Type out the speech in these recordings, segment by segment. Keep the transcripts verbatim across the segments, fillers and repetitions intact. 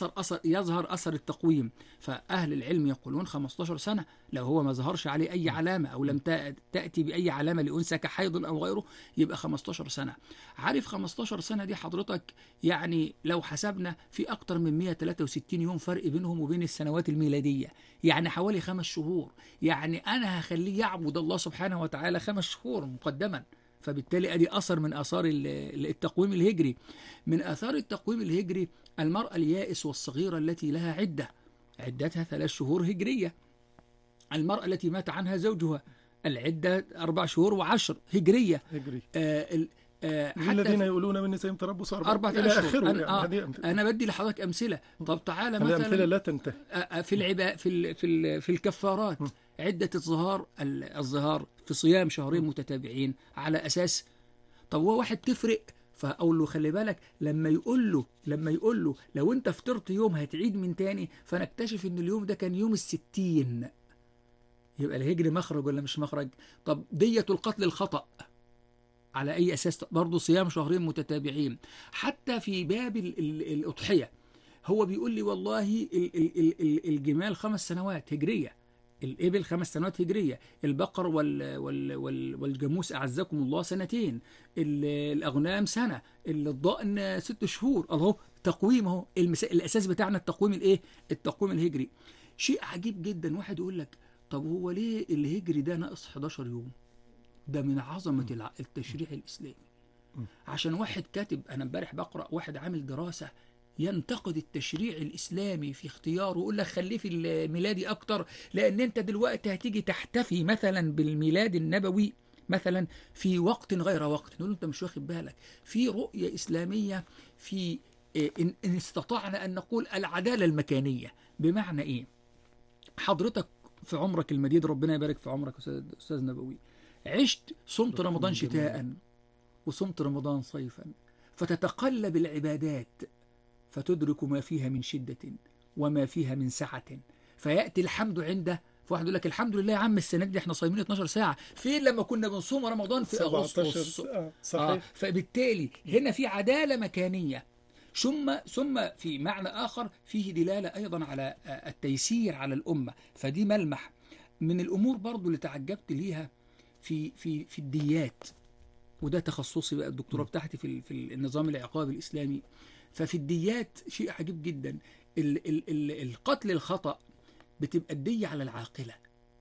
أثر يظهر أثر التقويم. فأهل العلم يقولون خمستاشر سنة، لو هو ما ظهرش عليه أي علامة أو لم تأتي بأي علامة لأنثى كحيض أو غيره يبقى خمستاشر سنة. عارف خمستاشر سنة دي حضرتك يعني لو حسبنا في أكتر من مئة وثلاثة وستين يوم فرق بينهم وبين السنوات الميلادية، يعني حوالي خمس شهور. يعني أنا هخليه يعبد الله سبحانه وتعالى خمس شهور مقدما. فبالتالي أدي أثر من آثار التقويم الهجري. من آثار التقويم الهجري المرأة اليائس والصغيرة التي لها عدة، عدتها ثلاث شهور هجرية. المرأة التي مات عنها زوجها العدة أربع شهور وعشر هجرية. هجري. آه آه الذين يقولون من نسائهم تربص أربعة أربعة إلى آخره. أنا, يعني آه أنا بدي لحضرتك أمثلة. طب تعالى مثلا الأمثلة لا تنتهي. آه في العباء في ال في ال في الكفارات عدة الظهار الظهار في صيام شهرين متتابعين على أساس. طب هو واحد تفرق، فأقول له خلي بالك لما يقول له لما يقول له لو أنت فطرت يوم هتعيد من تاني، فنكتشف إن اليوم ده كان يوم الستين، يبقى الهجري مخرج ولا مش مخرج؟ طب دية القتل الخطأ على أي أساس؟ برضه صيام شهرين متتابعين. حتى في باب ال ال الأضحية هو بيقول لي والله ال ال ال ال الجمال خمس سنوات هجرية، الإبل خمس سنوات هجرية، البقر وال وال وال والجاموس أعزكم الله سنتين، الأغنام سنة، الضأن ست شهور. الله تقويم اهو. الأساس بتاعنا التقويم الإيه؟ التقويم الهجري. شيء عجيب جدا. واحد يقول لك طب هو ليه الهجري ده ناقص حداشر يوم؟ ده من عظمة التشريع الإسلامي. عشان واحد كاتب، أنا امبارح بقرأ واحد عامل دراسة ينتقد التشريع الإسلامي في اختياره، ويقول لك خليه في الميلادي أكتر، لأن أنت دلوقتي هتيجي تحتفي مثلا بالميلاد النبوي مثلا في وقت غير وقت. نقول أنت مش واخد بالك في رؤية إسلامية في إن, إن استطعنا أن نقول العدالة المكانية. بمعنى إيه؟ حضرتك في عمرك المديد ربنا يبارك في عمرك أستاذ نبوي، عشت صمت رمضان شتاء وصمت رمضان صيفا، فتتقلب العبادات فتدرك ما فيها من شدة وما فيها من سعة، فيأتي الحمد عنده. فواحد يقول لك الحمد لله يا عم السنة دي احنا صايمين اتناشر ساعة، فين لما كنا بنصوم رمضان في أغسطس؟ آه صحيح. آه فبالتالي هنا في عدالة مكانية. ثم ثم في معنى آخر فيه دلالة أيضا على التيسير على الأمة. فدي ملمح من الأمور برضو اللي تعجبت ليها في في في الديات، وده تخصصي بقى الدكتوراه بتاعتي في في النظام العقابي الإسلامي. ففي الديات شيء عجيب جدا. ال ال ال القتل الخطأ بتبقى الدية على العاقلة،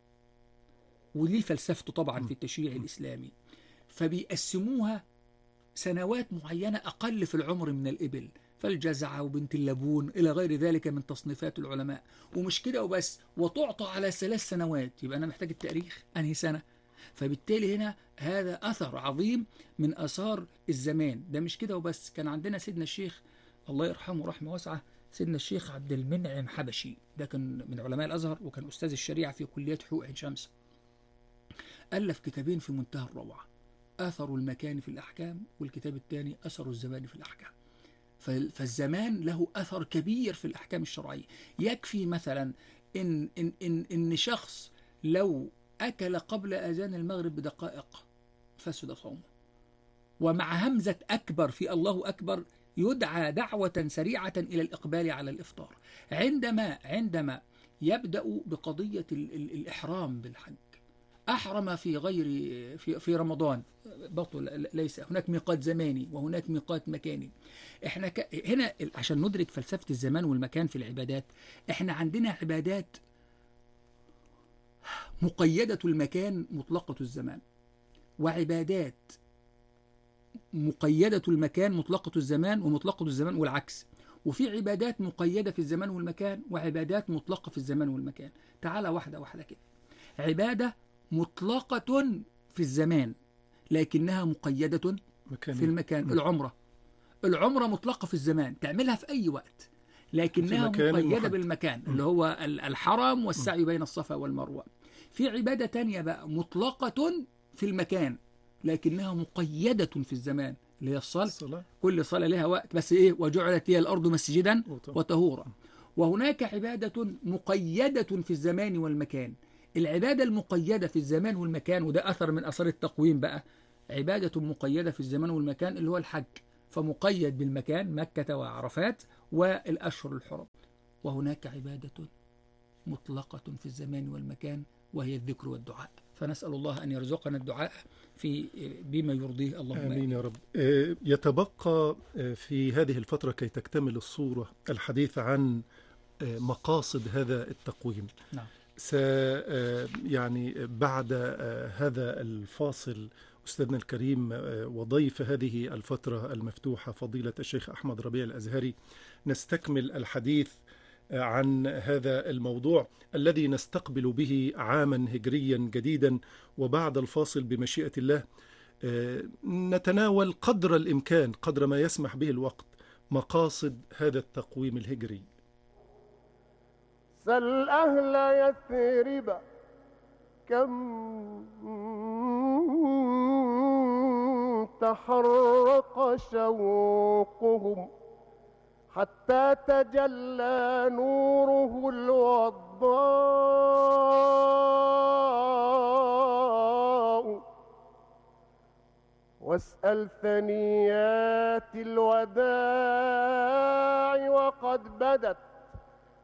وليه فلسفته طبعا في التشريع الإسلامي. فبيقسموها سنوات معينة أقل في العمر من الإبل، فالجزعة وبنت اللبون إلى غير ذلك من تصنيفات العلماء. ومش كده وبس، وتعطى على ثلاث سنوات. يبقى أنا محتاج التاريخ أنهي سنة. فبالتالي هنا هذا أثر عظيم من أثار الزمان. ده مش كده وبس، كان عندنا سيدنا الشيخ الله يرحمه رحمة واسعة، سيدنا الشيخ عبد المنعم حبشي، ده كان من علماء الأزهر وكان أستاذ الشريعة في كلية حقوق عين شمس. ألف كتابين في منتهى الروعة، أثر المكان في الأحكام، والكتاب الثاني أثر الزمان في الأحكام. فالزمان له أثر كبير في الأحكام الشرعية. يكفي مثلا إن, إن, إن, إن شخص لو أكل قبل أذان المغرب بدقائق فسد صومه، ومع همزة أكبر في الله أكبر يدعى دعوة سريعة إلى الإقبال على الإفطار. عندما عندما يبدأ بقضية ال ال الإحرام بالحج، أحرم في غير في في رمضان بطل، ليس هناك ميقات زماني وهناك ميقات مكاني. احنا ك... هنا عشان ندرك فلسفة الزمان والمكان في العبادات، احنا عندنا عبادات مقيدة المكان مطلقة الزمان، وعبادات مقيدة المكان مطلقة الزمان ومطلقة الزمان والعكس. وفي عبادات مقيدة في الزمان والمكان وعبادات مطلقة في الزمان والمكان. تعالى واحدة واحدة كده. عبادة مطلقة في الزمان لكنها مقيدة مكاني. في المكان. م. العمرة العمرة مطلقة في الزمان، تعملها في أي وقت، لكنها مقيدة محد. بالمكان م. اللي هو الحرم والسعي م. بين الصفا والمروة. في عبادة تانية بقى مطلقة في المكان لكنها مقيدة في الزمان، اللي هي الصلاة. الصلاة. كل صلاة لها وقت، بس إيه؟ وجعلت لي الأرض مسجدا وطهورا. وهناك عبادة مقيدة في الزمان والمكان. العبادة المقيدة في الزمان والمكان، وده أثر من أثر التقويم بقى، عبادة مقيدة في الزمان والمكان اللي هو الحج، فمقيد بالمكان مكة وعرفات، والأشهر الحرم. وهناك عبادة مطلقة في الزمان والمكان، وهي الذكر والدعاء. فنسأل الله أن يرزقنا الدعاء في بما يرضيه، اللهم آمين يا رب. آه، يتبقى آه، في هذه الفترة كي تكتمل الصورة الحديث عن آه، مقاصد هذا التقويم. نعم. س آه، يعني بعد آه، هذا الفاصل أستاذنا الكريم آه، وضيف هذه الفترة المفتوحة فضيلة الشيخ أحمد ربيع الأزهري، نستكمل الحديث آه، عن هذا الموضوع الذي نستقبل به عاما هجريا جديدا. وبعد الفاصل بمشيئة الله آه، نتناول قدر الإمكان، قدر ما يسمح به الوقت، مقاصد هذا التقويم الهجري. سل أهل يثرب كم تحرق شوقهم حتى تجلى نوره الوضاء. واسأل ثنيات الوداع وقد بدت